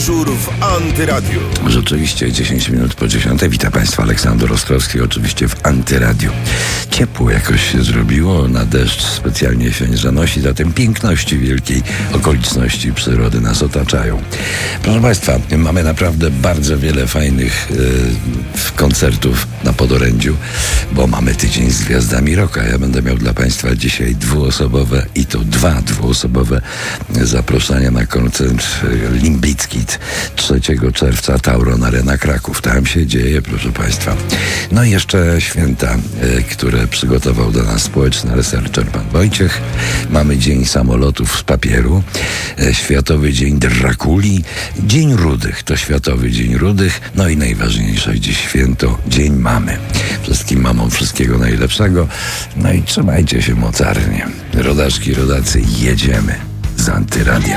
Dyżur w Antyradiu. Rzeczywiście 10 minut po 10. Witam Państwa, Aleksander Ostrowski, oczywiście w Antyradiu. Ciepło jakoś się zrobiło, na deszcz specjalnie się nie zanosi, zatem piękności wielkiej okoliczności przyrody nas otaczają. Proszę Państwa, mamy naprawdę bardzo wiele fajnych koncertów na podorędziu, bo mamy tydzień z gwiazdami rocka. Ja będę miał dla Państwa dzisiaj dwuosobowe i to dwa dwuosobowe zaproszenia na koncert Limp Bizkit 3 czerwca Tauron Arena Kraków. Tam się dzieje, proszę Państwa. No i jeszcze święta, które przygotował do nas społeczny researcher pan Wojciech. Mamy Dzień Samolotów z Papieru, Światowy Dzień Drakuli, Dzień Rudych, to Światowy Dzień Rudych, no i najważniejsze dziś święto, Dzień Mamy. Wszystkim mamom wszystkiego najlepszego, no i trzymajcie się mocarnie. Rodaczki, rodacy, jedziemy z Antyradiem.